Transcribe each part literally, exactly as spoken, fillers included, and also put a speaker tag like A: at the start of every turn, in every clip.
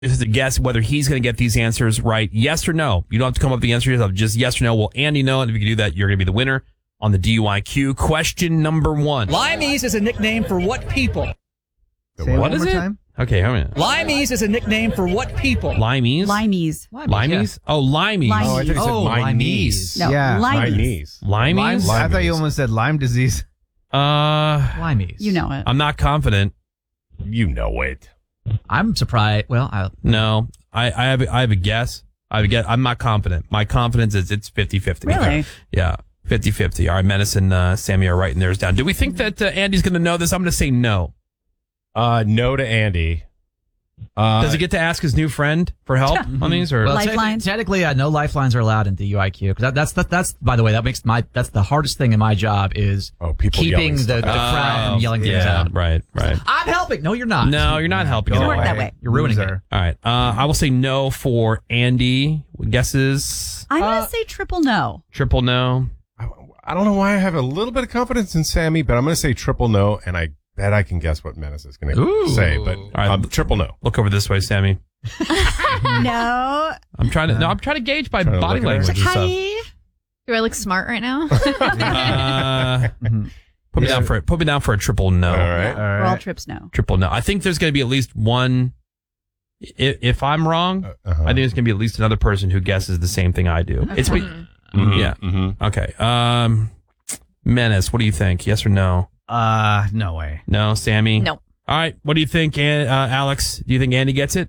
A: This is a guess whether he's going to get these answers right. Yes or no. You don't have to come up with the answer yourself. Just yes or no. Will Andy know? And if you can do that, you're going to be the winner on the D U I Q. Question number one.
B: Limeys is a nickname for what people?
C: Say
A: What
C: it one
A: is
C: more
A: it?
C: time.
A: Okay, how many?
B: Limeys is a nickname for what people?
A: Limeys?
D: Limeys.
A: Limeys? Oh, limeys.
D: Limeys.
E: Oh, I thought you said
F: Oh,
E: my
F: limeys.
E: knees.
D: No,
C: Yeah.
E: My
D: limeys.
E: knees.
A: Limeys?
C: I thought you
E: Limeys.
C: almost said Lyme disease.
A: Uh,
F: Limeys.
D: You know it.
A: I'm not confident.
E: You know it.
F: I'm surprised. Well, I,
A: No, I, I have I have a guess. I have a guess. I'm not confident. My confidence is it's fifty-fifty.
D: Really?
A: Yeah, fifty-fifty. All right, Menace and uh, Sammy are writing theirs down. Do we think that uh, Andy's going to know this? I'm going to say no.
E: Uh, no to Andy. Uh,
A: Does he get to ask his new friend for help on these? Or
F: well, te-
D: Lifelines?
F: technically, uh, no lifelines are allowed in D U I Q. Because that, that's that, that's by the way, that makes my that's the hardest thing in my job is
E: Oh, people
F: keeping
E: yelling
F: the,
E: stuff
F: the
E: out.
F: crowd from yelling things
A: yeah,
F: out.
A: right, right.
F: I'm helping. No, you're not.
A: No, you're not helping.
C: Go
A: at all.
D: work
C: away.
D: that way.
F: You're ruining
C: Loser.
A: All right. Uh, I will say no for Andy. Guesses?
D: I'm going
E: Uh,
D: to say triple no.
A: Triple no.
E: I, I don't know why I have a little bit of confidence in Sammy, but I'm going to say triple no, and I bet I can guess what Menace is going
F: Ooh.
E: to say. But
A: right.
E: um, triple no.
A: Look over this way, Sammy.
D: No.
A: I'm trying to. No, I'm trying to gauge by
E: Trying to
A: body
E: look at her.
A: language and stuff.
D: Hi.
G: Do I look smart right now?
A: Uh, put me down for it. Put me down for a triple no.
E: All right.
C: All
D: We're all
C: right.
D: trips no.
A: Triple no. I think there's going to be at least one. If, if I'm wrong,
E: Uh-huh.
A: I think there's going to be at least another person who guesses the same thing I do. It's be-
E: Mhm,
A: yeah.
E: mhm.
A: Okay. Um, Menace, what do you think? Yes or no?
C: Uh, no way.
A: No, Sammy.
G: No.
A: All right. What do you think, An- uh, Alex? Do you think Andy gets it?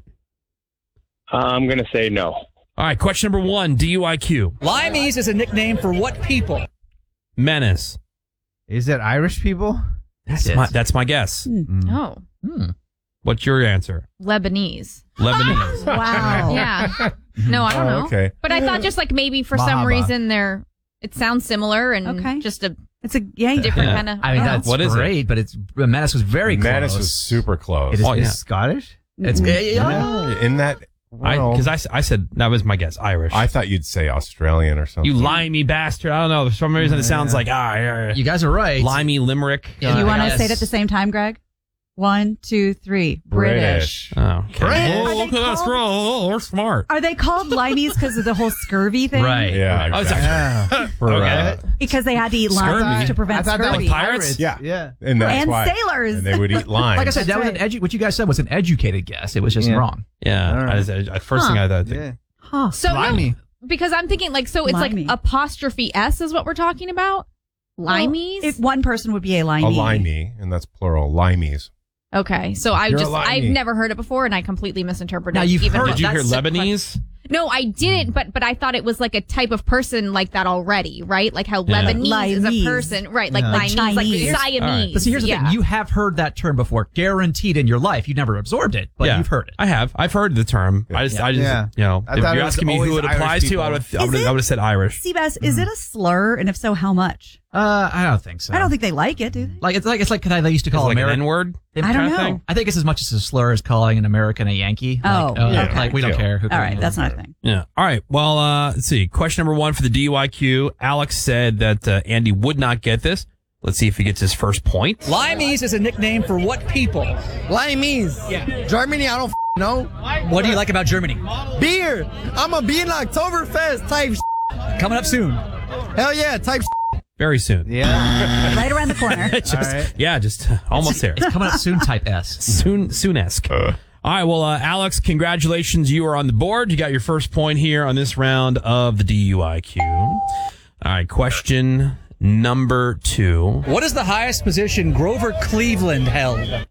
H: Uh, I'm going to say no.
A: All right. Question number one. D U I Q.
B: Limeys is a nickname for what people?
A: Menace.
C: Is it Irish people?
A: That's
F: Yes.
A: my. That's my guess.
G: Oh,
F: Hmm.
A: What's your answer?
G: Lebanese.
A: Lebanese.
D: Wow.
G: Yeah. No, I don't
E: Oh,
G: know.
E: okay.
G: But I thought just like maybe for some
C: Mahaba.
G: reason they're it sounds similar and
D: Okay.
G: just a
D: It's a yeah.
G: different
A: Yeah.
G: kind of.
F: I mean,
D: Oh.
F: that's
A: What is it?
F: great, but it's Menace was very
E: Menace
F: close.
E: was super close.
F: It is-
A: Oh,
C: Is
A: yeah.
C: it Scottish?
F: It's
E: Yeah, in that
A: I
E: world.
A: because I, s- I said that was my guess. Irish.
E: I thought you'd say Australian or something.
A: you limey bastard. I don't know. For some reason, it sounds like ah, yeah, yeah.
F: You guys are right.
A: limey limerick.
D: Do you want to
F: Yes.
D: say it at the same time, Greg? One, two, three.
E: British.
A: Oh, okay.
D: British.
A: Oh,
D: Are
A: look
D: they
A: at us.
D: called-
A: We're, all- we're smart.
D: Are they called limeys because of the whole scurvy thing?
F: Right.
E: Yeah,
A: Oh, it's
E: exactly.
C: Yeah.
E: For, uh,
D: Because they had to eat
A: Scurvy?
D: limes to
C: I
D: prevent
C: thought that
D: scurvy.
C: was
A: Pirates?
E: Yeah.
C: Yeah.
E: and that's
D: And
E: why.
D: sailors.
E: And they would eat lime.
F: Like I said, that was
D: That's
F: an edu- what you guys said was an educated guess. It was just
C: Yeah.
F: wrong.
A: Yeah.
C: All right.
A: I, I, first thing I thought.
C: Yeah.
D: Huh.
G: So no,
C: Limey.
G: because I'm thinking like so it's
D: Limey.
G: like apostrophe s is what we're talking about. Limeys.
D: If one person would be a
E: a
D: limey.
E: limey, and that's plural, limeys.
G: Okay, so I
E: You're a
G: just I've
E: limey.
G: never heard it before, and I completely misinterpreted.
F: Now, you've
G: even
F: heard-
G: what-
A: Did you hear
F: That's-
A: Lebanese?
G: No, I didn't, but but I thought it was like a type of person like that already, right? Like how
A: Yeah.
G: Lebanese is a
D: Limeese.
G: person, right? Like
C: Yeah.
D: Like
G: Limeese, like
D: Chinese.
G: Siamese.
A: All right.
F: But see, here's the
G: yeah.
F: thing: you have heard that term before, guaranteed in your life. You never absorbed it, but
A: yeah.
F: you've heard it.
A: I have. I've heard the term. I just, I just,
C: Yeah.
A: you know,
C: I
A: if
C: thought
A: you're
C: it was
A: asking me who
C: always
A: it
C: Irish
A: applies to,
C: people.
A: I would, I
D: Is
A: would,
D: it?
A: I would have said Irish.
D: Seabass, is it a slur? And if so, how much?
F: Uh, I don't think so.
D: I don't think they like it, do they?
F: like it's like it's like how they used to
A: It's
F: call
A: like an
F: American.
A: N-word.
D: I don't know.
F: I think it's as much as a slur as calling an American a Yankee.
D: Oh,
F: like, uh,
D: yeah.
F: like we don't
E: Yeah.
F: care. Who
D: All right,
F: cares?
D: that's not a thing.
A: Yeah. All right. Well, uh, let's see. Question number one for the D U I Q. Alex said that uh, Andy would not get this. Let's see if he gets his first point.
B: Limeys is a nickname for what people?
I: Limeys. Yeah. Germany, I don't f- know.
F: What do you like about Germany?
I: Beer. I'm a beer Oktoberfest type.
F: Coming up soon.
I: Hell yeah, type.
A: Very soon.
C: Yeah.
D: Right around the corner.
A: Just,
C: All right.
A: Yeah, just uh, almost there.
F: It's coming up soon. Type S.
A: Soon, soon-esque. All right. Well, uh, Alex, congratulations. You are on the board. You got your first point here on this round of the D U I Q. All right. Question number two.
B: What is the highest position Grover Cleveland held?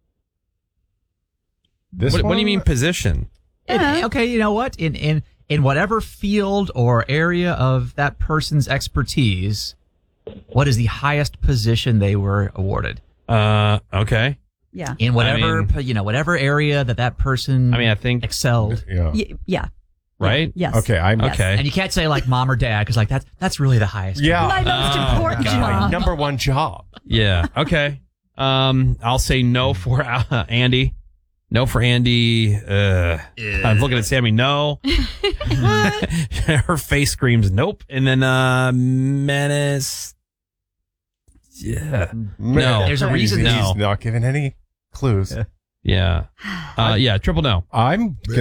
E: This
A: What, what do you
E: one?
A: mean position?
F: In- okay, you know what? In in in whatever field or area of that person's expertise, what is the highest position they were awarded?
A: Uh, okay.
D: Yeah.
F: In whatever
A: I mean-
F: you know, whatever area that that person
A: I mean, I think,
F: excelled.
E: Yeah.
D: Y- yeah.
A: right?
D: Yes.
E: Okay, I'm
D: Yes.
A: Okay.
F: And you can't say like mom or dad because like that's that's really the highest.
E: Yeah.
D: My most
A: Oh,
D: important
E: My
D: job.
E: number one job.
A: Yeah. Okay. Um, I'll say no for uh, Andy. No for Andy. Uh, I'm looking at Sammy. No. Her face screams nope. And then uh, Menace. Yeah. No.
F: There's a reason-
E: He's
A: No.
E: not giving any clues.
A: Yeah. Uh, yeah, triple no.
E: I'm